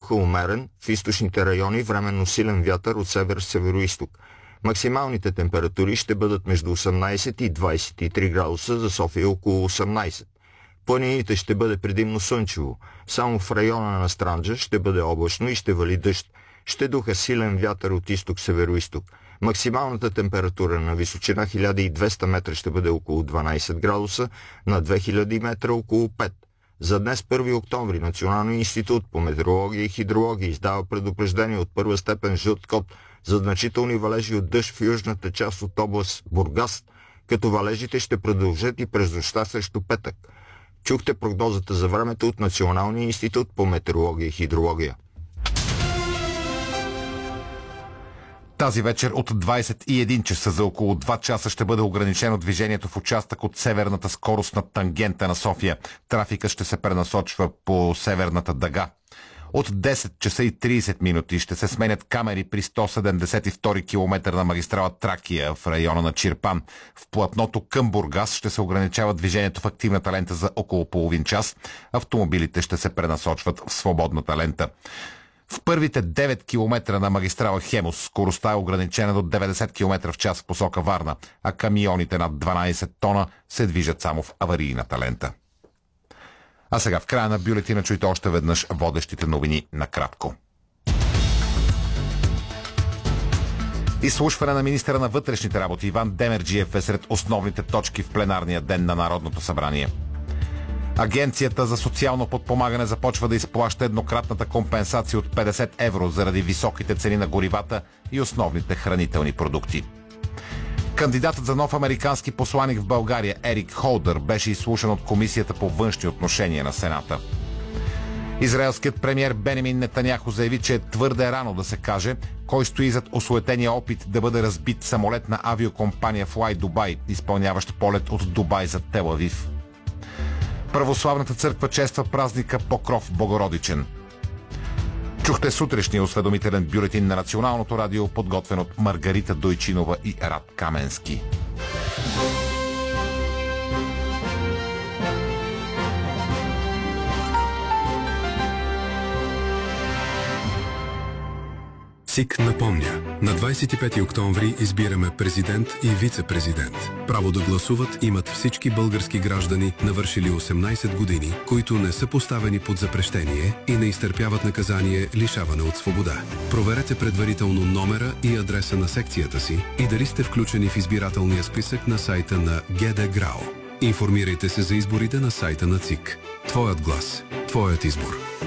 юга умерен, в източните райони временно силен вятър от север-североизток. Максималните температури ще бъдат между 18 и 23 градуса, за София около 18. Планините ще бъде предимно слънчево. Само в района на Странджа ще бъде облачно и ще вали дъжд. Ще духа силен вятър от изток-североизток. Максималната температура на височина 1200 метра ще бъде около 12 градуса, на 2000 метра около 5. За днес, 1 октомври, Националният институт по метеорология и хидрология издава предупреждение от първа степен жълт код за значителни валежи от дъжд в южната част от област Бургас, като валежите ще продължат и през нощта срещу петък. Чухте прогнозата за времето от Националния институт по метеорология и хидрология. Тази вечер от 21 часа за около 2 часа ще бъде ограничено движението в участък от северната скоростна тангента на София. Трафикът ще се пренасочва по северната дъга. От 10 часа и 30 минути ще се сменят камери при 172 км на магистрала Тракия в района на Чирпан. В платното към Бургас ще се ограничава движението в активната лента за около половин час. Автомобилите ще се пренасочват в свободната лента. В първите 9 км на магистрала Хемус скоростта е ограничена до 90 км в час в посока Варна, а камионите над 12 тона се движат само в аварийната лента. А сега в края на бюлетина чуйте още веднъж водещите новини накратко. Изслушване на министъра на вътрешните работи Иван Демерджиев е сред основните точки в пленарния ден на Народното събрание. Агенцията за социално подпомагане започва да изплаща еднократната компенсация от 50 евро заради високите цени на горивата и основните хранителни продукти. Кандидатът за нов американски посланик в България Ерик Холдър беше изслушан от Комисията по външни отношения на Сената. Израелският премиер Бенямин Нетаняху заяви, че е твърде рано да се каже кой стои зад осуетения опит да бъде разбит самолет на авиокомпания Fly Dubai, изпълняващ полет от Дубай за Тел Авив. Православната църква чества празника Покров Богородичен. Чухте сутрешния осведомителен бюлетин на Националното радио, подготвен от Маргарита Дойчинова и Рад Каменски. СИК напомня, на 25 октомври избираме президент и вице-президент. Право да гласуват имат всички български граждани, навършили 18 години, които не са поставени под запрещение и не изтърпяват наказание лишаване от свобода. Проверете предварително номера и адреса на секцията си и дали сте включени в избирателния списък на сайта на ГД ГРАО. Информирайте се за изборите на сайта на ЦИК. Твоят глас, твоят избор.